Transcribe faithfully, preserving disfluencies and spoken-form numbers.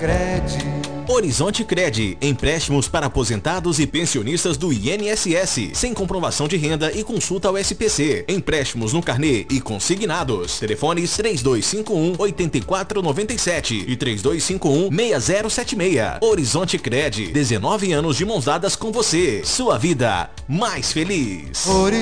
Cred. Horizonte Cred, empréstimos para aposentados e pensionistas do I N S S, sem comprovação de renda e consulta ao S P C. Empréstimos no carnê e consignados. Telefones três dois cinco um, oito quatro nove sete e três dois cinco um, seis zero sete seis. Horizonte Cred, dezenove anos de mãos dadas com você. Sua vida mais feliz.